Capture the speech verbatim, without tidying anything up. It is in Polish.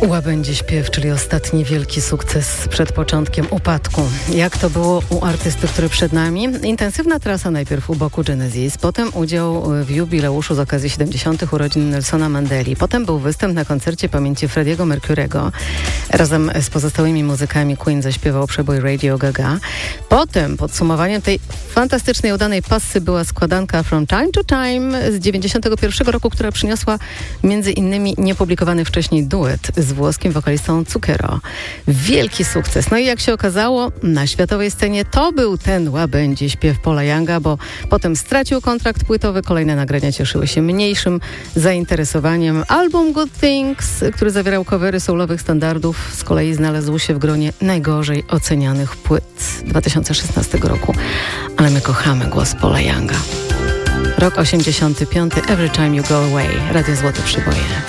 Łabędzi śpiew, czyli ostatni wielki sukces przed początkiem upadku. Jak to było u artysty, który przed nami? Intensywna trasa najpierw u boku Genesis, potem udział w jubileuszu z okazji siedemdziesiątych urodzin Nelsona Mandeli, potem był występ na koncercie pamięci Freddie'ego Mercury'ego. Razem z pozostałymi muzykami Queen zaśpiewał przebój Radio Gaga. Potem podsumowaniem tej fantastycznej, udanej passy była składanka From Time to Time z dziewięćdziesiątego pierwszego roku, która przyniosła między innymi niepublikowany wcześniej duet z włoskim wokalistą Zucchero. Wielki sukces. No i jak się okazało, na światowej scenie to był ten łabędzi śpiew Paula Younga, bo potem stracił kontrakt płytowy, kolejne nagrania cieszyły się mniejszym zainteresowaniem. Album Good Things, który zawierał covery soulowych standardów, z kolei znalazł się w gronie najgorzej ocenianych płyt dwa tysiące szesnastego roku. Ale my kochamy głos Paula Younga. Rok osiemdziesiąty piąty. Every Time You Go Away. Radio Złote Przyboje.